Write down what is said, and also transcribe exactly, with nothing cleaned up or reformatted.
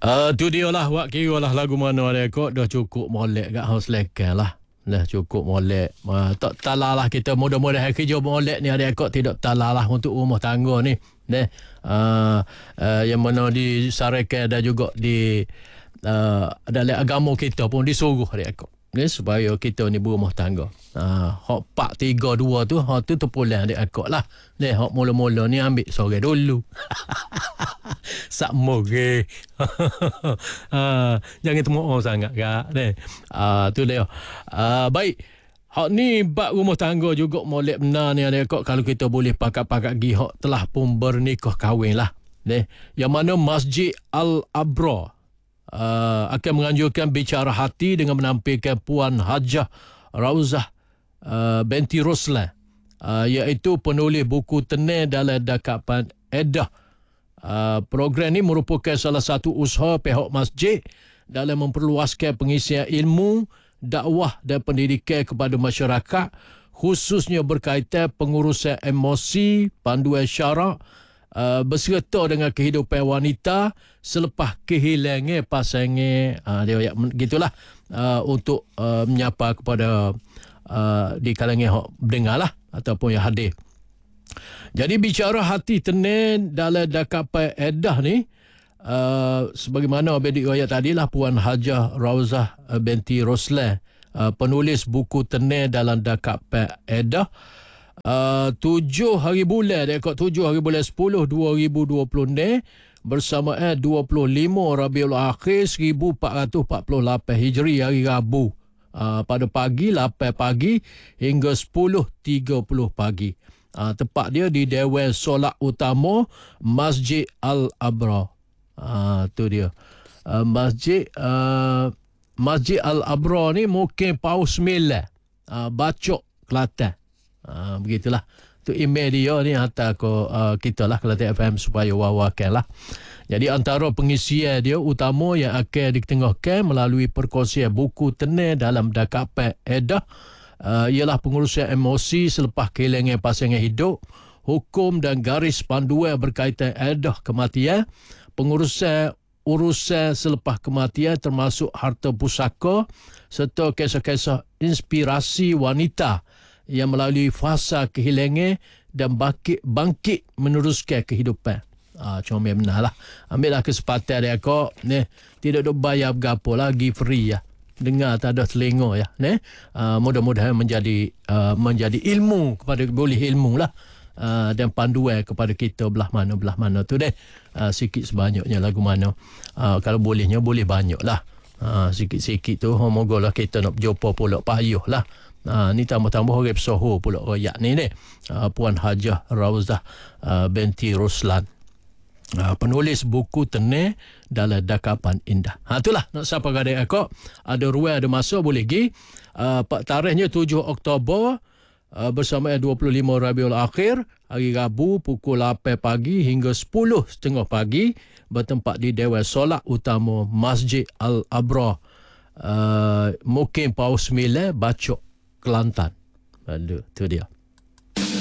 Uh, tu dia lah, wak kira lah lagu mana ada kok dah cukup molek kat house lekan lah. Dah cukup molek. Uh, tak talah lah kita mudah-mudahan kerja molek ni ada kok tidak talah lah untuk rumah tangga ni. Deh. Uh, uh, yang mana disarankan dan juga di uh, dalam agama kita pun disuruh ada kok. Ni supaya kita ni berumah tangga. Ha, hak pak tiga dua tu, hak tu terpulang adik akak lah. Ni hak mula-mula ni ambil sore dulu. Sak moge. ha, jangan temuan sangat kak. Ni. Ah tu dia. Ah baik. Hak ni bab rumah tangga juga molek benar ni adik akak kalau kita boleh pakat-pakat gi hak telah pun bernikah kahwin lah. Ni. Yang mana Masjid Al-Abrar Uh, akan menganjurkan bicara hati dengan menampilkan Puan Hajah Rauzah uh, binti Roslan, uh, iaitu penulis buku tenir dalam Dakapan Edah. Uh, program ini merupakan salah satu usaha pihak masjid dalam memperluaskan pengisian ilmu, dakwah dan pendidikan kepada masyarakat, khususnya berkaitan pengurusan emosi, panduan syarak, Uh, berserta dengan kehidupan wanita selepas kehilangan pasangan. Uh, dia gitulah uh, untuk uh, menyapa kepada uh, di kalangan hak dengar lah ataupun yang hadir. Jadi bicara hati tenir dalam Dakapan Edah ni, uh, sebagaimana abang riwayat tadi lah, Puan Hajah Rauzah binti Roslan, uh, penulis buku tenir dalam Dakapan Edah, Uh, tujuh hari bulan dekat tujuh hari bulan sepuluh dua ribu dua puluh ni bersamaan dua puluh lima Rabiul Akhir seribu empat ratus empat puluh lapan Hijri, hari Rabu, uh, pada pagi lapan pagi hingga sepuluh tiga puluh pagi. Uh, tempat dia di Dewan Solat Utama Masjid Al-Abrar. Uh, tu dia. Uh, Masjid uh, Masjid Al-Abrar ni mungkin Paus sembilan, uh, Bacok, Kelantan. Uh, begitulah. Tu email dia ni hantar ke uh, kita lah Kelantan F M supaya wawakan lah. Jadi antara pengisian dia utama yang akan ditengahkan melalui perkongsian buku tenir dalam Dakapan Edah uh, ialah pengurusan emosi selepas kehilangan pasangan hidup, hukum dan garis panduan berkaitan edah kematian, pengurusan urusan selepas kematian termasuk harta pusaka, serta kisah-kisah inspirasi wanita yang melalui fasa kehilangan dan bangkit, bangkit meneruskan kehidupan. Ah, comel benar lah. Ambil lah kesempatan dia kok. Ni, tidak ada bayar berapa lagi, free ya. Dengar tak ada telinga ya. Ni, ah, mudah-mudahan menjadi uh, menjadi ilmu kepada, boleh ilmu lah. Uh, dan panduan kepada kita belah mana belah mana tu deh. Uh, sikit sebanyaknya lagu mana. Uh, kalau bolehnya boleh banyak lah. Uh, sikit-sikit tu moga lah kita nak berjumpa pula payuh lah. Ha, ni tambah-tambah orang Soho pula royak ni ni. Ha, Puan Hajah Rauzah uh, binti Roslan, uh, penulis buku tenir dalam Dakapan Indah. Ha, itulah nak siapa gadai aku. Ada ruang, ada masa boleh pergi. Uh, tarikhnya tujuh Oktober uh, bersamaan dua puluh lima Rabiul Akhir, hari Rabu pukul lapan pagi hingga sepuluh tiga puluh pagi, bertempat di Dewan Solat Utama Masjid Al-Abrar, uh, Mukim Paus sembilan, Bacok, Kelantan. Aduh, tu dia.